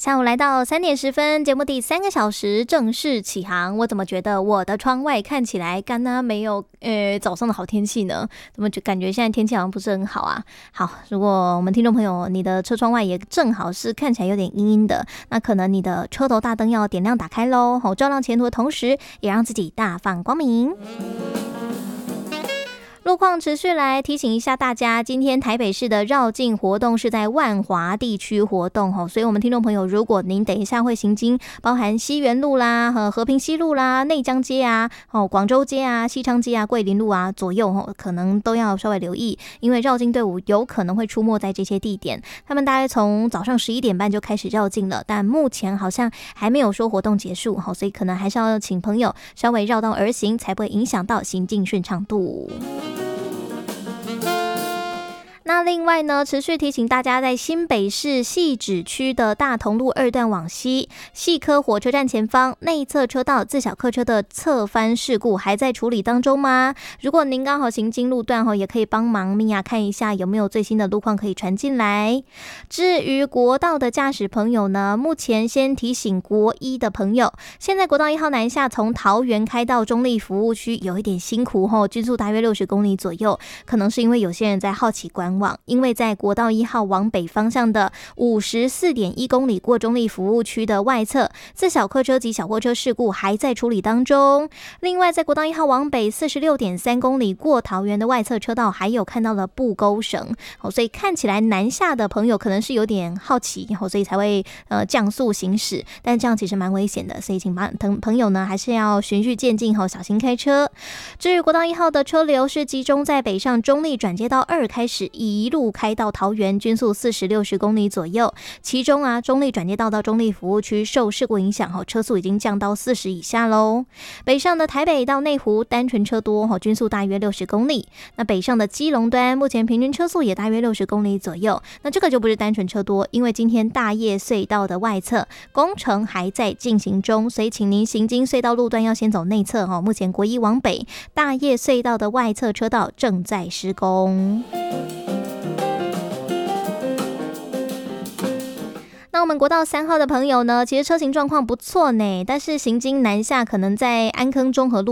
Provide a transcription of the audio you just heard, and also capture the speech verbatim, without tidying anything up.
下午来到三点十分，节目第三个小时正式起航。我怎么觉得我的窗外看起来干呢没有呃早上的好天气呢？怎么就感觉现在天气好像不是很好啊？好，如果我们听众朋友你的车窗外也正好是看起来有点阴阴的，那可能你的车头大灯要点亮打开咯，好，照亮前途的同时，也让自己大放光明。路况持续来提醒一下大家，今天台北市的绕境活动是在万华地区活动，所以我们听众朋友，如果您等一下会行经包含西园路啦、和平西路啦、内江街啊、广州街啊、西昌街啊、桂林路啊左右，可能都要稍微留意，因为绕境队伍有可能会出没在这些地点。他们大概从早上十一点半就开始绕境了，但目前好像还没有说活动结束，所以可能还是要请朋友稍微绕道而行，才不会影响到行进顺畅度。那另外呢，持续提醒大家，在新北市汐止区的大同路二段往西汐科火车站前方内侧车道自小客车的侧翻事故还在处理当中吗？如果您刚好行经路段，也可以帮忙米娅看一下有没有最新的路况可以传进来。至于国道的驾驶朋友呢，目前先提醒国一的朋友，现在国道一号南下从桃园开到中立服务区有一点辛苦，均速大约六十公里左右，可能是因为有些人在好奇观望，因为在国道一号往北方向的 五十四点一公里过中立服务区的外侧，自小客车及小货车事故还在处理当中。另外在国道一号往北 四十六点三公里过桃园的外侧车道还有看到了布钩绳，所以看起来南下的朋友可能是有点好奇，所以才会呃降速行驶，但这样其实蛮危险的，所以请朋友呢还是要循序渐进，小心开车。至于国道一号的车流是集中在北上中立转接道二开始一路开到桃园，均速四十六十公里左右，其中啊中立转接道到中立服务区受事故影响，车速已经降到四十以下咯。北上的台北到内湖单纯车多，均速大约六十公里。那北上的基隆端目前平均车速也大约六十公里左右，那这个就不是单纯车多，因为今天大业隧道的外侧工程还在进行中，所以请您行经隧道路段要先走内侧，目前国一往北大业隧道的外侧车道正在施工。那我们国道三号的朋友呢，其实车行状况不错呢，但是行经南下可能在安坑中和路